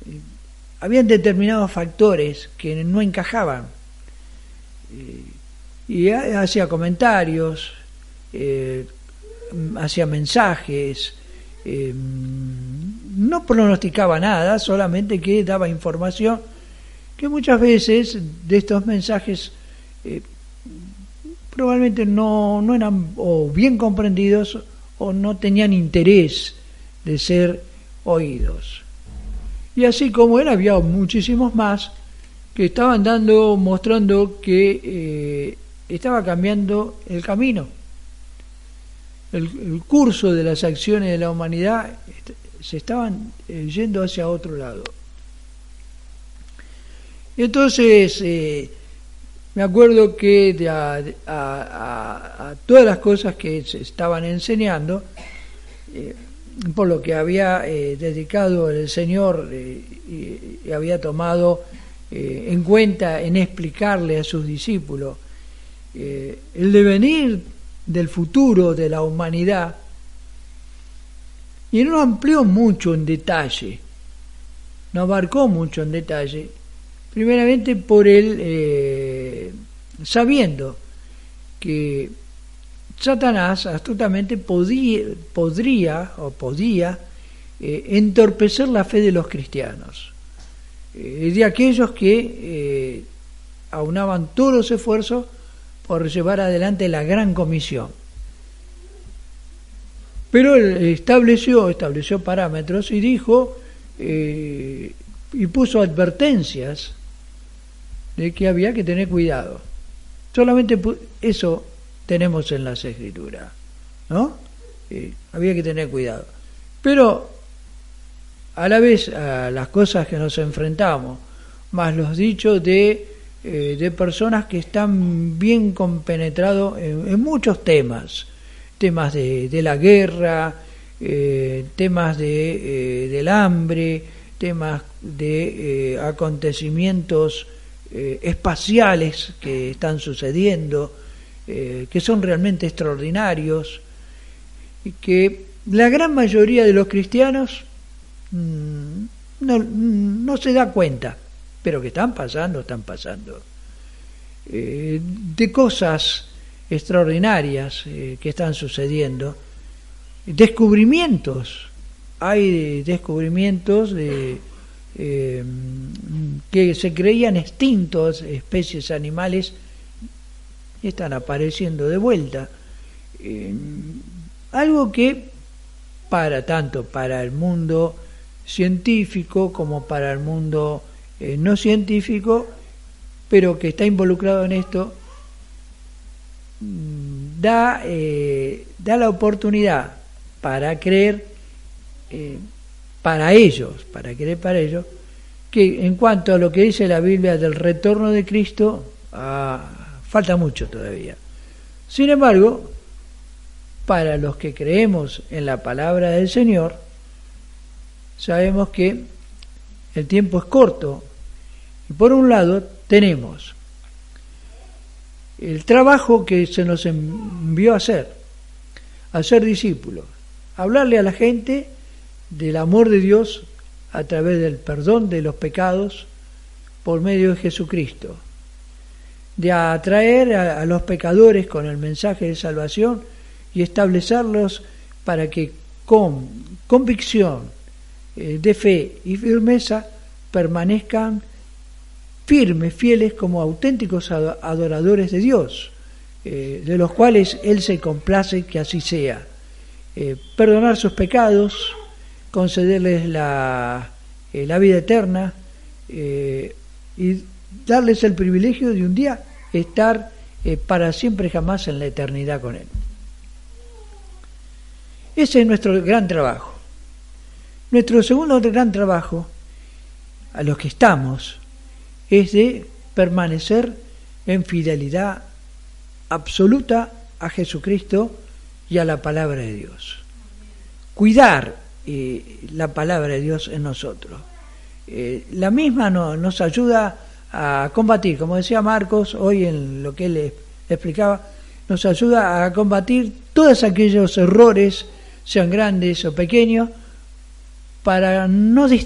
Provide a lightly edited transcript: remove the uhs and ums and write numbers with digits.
habían determinados factores que no encajaban, y hacía comentarios, hacía mensajes, no pronosticaba nada, solamente que daba información que muchas veces de estos mensajes probablemente no eran o bien comprendidos o no tenían interés de ser oídos. Y así como él, había muchísimos más que estaban mostrando que estaba cambiando el camino. El curso de las acciones de la humanidad se estaban yendo hacia otro lado. Entonces, me acuerdo que a todas las cosas que se estaban enseñando, por lo que había dedicado el Señor y había tomado en cuenta en explicarle a sus discípulos el devenir del futuro de la humanidad, y no amplió mucho en detalle, no abarcó mucho en detalle, primeramente por él sabiendo que Satanás astutamente podía entorpecer la fe de los cristianos, de aquellos que aunaban todos los esfuerzos por llevar adelante la gran comisión. Pero él estableció parámetros y dijo y puso advertencias de que había que tener cuidado. Solamente eso tenemos en las Escrituras, ¿no? Había que tener cuidado. Pero a la vez, a las cosas que nos enfrentamos, más los dichos de personas que están bien compenetrados en muchos temas de la guerra, temas del hambre, temas de acontecimientos espaciales que están sucediendo, que son realmente extraordinarios, y que la gran mayoría de los cristianos no se da cuenta, pero que están pasando, de cosas extraordinarias que están sucediendo, descubrimientos, hay descubrimientos que se creían extintos, especies animales, y están apareciendo de vuelta, algo que tanto para el mundo científico como para el mundo no científico, pero que está involucrado en esto, da la oportunidad para creer para ellos, que en cuanto a lo que dice la Biblia del retorno de Cristo, falta mucho todavía. Sin embargo, para los que creemos en la palabra del Señor, sabemos que el tiempo es corto, y por un lado tenemos el trabajo que se nos envió a hacer discípulos, hablarle a la gente del amor de Dios a través del perdón de los pecados por medio de Jesucristo, de atraer a los pecadores con el mensaje de salvación y establecerlos para que con convicción de fe y firmeza permanezcan firmes, fieles como auténticos adoradores de Dios, de los cuales Él se complace que así sea. Perdonar sus pecados, concederles la vida eterna y darles el privilegio de un día estar para siempre jamás en la eternidad con Él. Ese es nuestro gran trabajo. Nuestro segundo gran trabajo, a los que estamos, es de permanecer en fidelidad absoluta a Jesucristo y a la palabra de Dios. Cuidar la palabra de Dios en nosotros. La misma nos ayuda a combatir, como decía Marcos hoy en lo que él explicaba, nos ayuda a combatir todos aquellos errores, sean grandes o pequeños, para no